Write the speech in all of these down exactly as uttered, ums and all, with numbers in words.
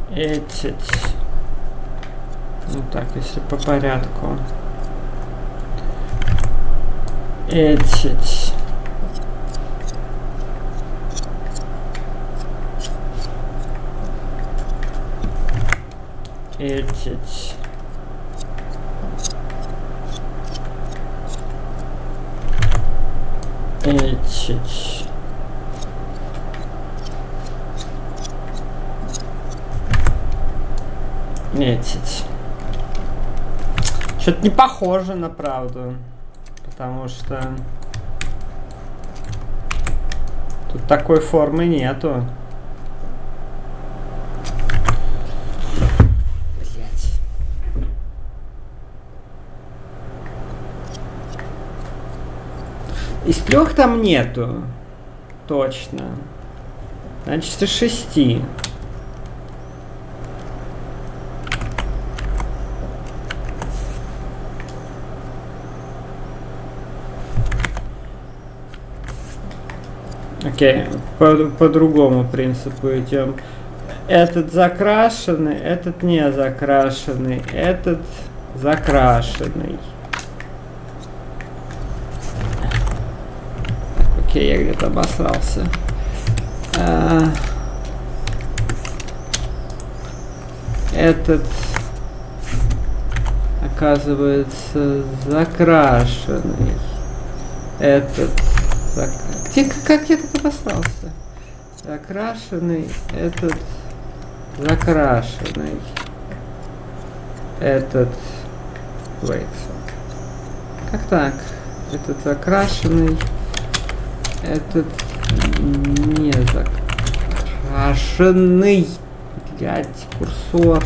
Эти. Ну так, если по порядку. Эти. Эти. Эти. Эти. Что-то не похоже на правду. Потому что тут такой формы нету. Блять. Из трех там нету. Точно. Значит, из шести. Окей, по, по другому принципу идем. Этот закрашенный, этот не закрашенный, этот закрашенный. Окей, я где-то обосрался. А, этот, оказывается, закрашенный. Этот закрашенный. Где, как я тут обосрался? Закрашенный, этот закрашенный, этот, wait, как так? Этот закрашенный, этот не закрашенный, блядь, курсор,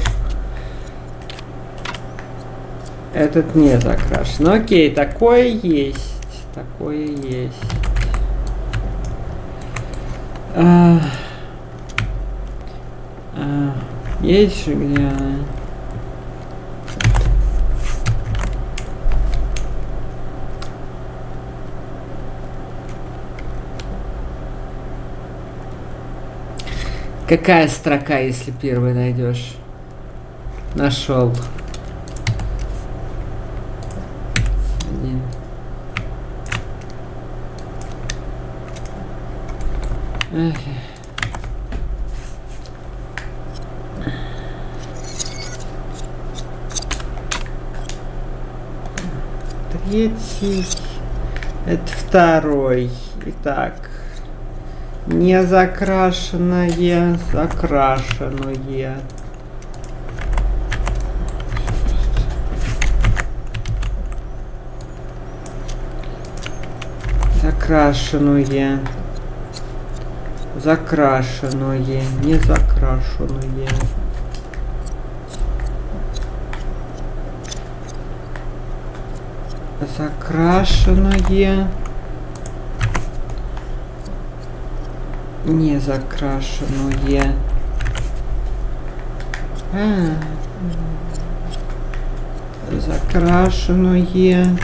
этот не закрашен. Окей, такое есть, такое есть. А, а, есть же где? Какая строка, если первый найдешь? Нашел. Один. Эх. Третий. Это второй. Итак. Не закрашенное, закрашенное. Закрашенное. Закрашенное, не закрашенное. Закрашенное. Не закрашенное. А, закрашенное.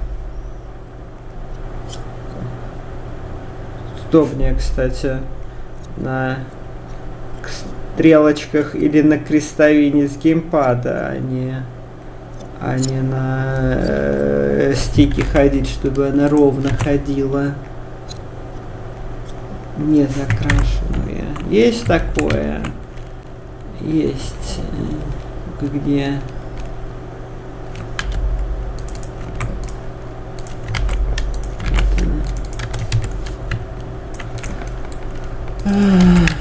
Удобнее, кстати, на стрелочках или на крестовине с геймпада, а не, а не на э, стике ходить, чтобы она ровно ходила. Не закрашенные. Есть такое? Есть. Где? Это...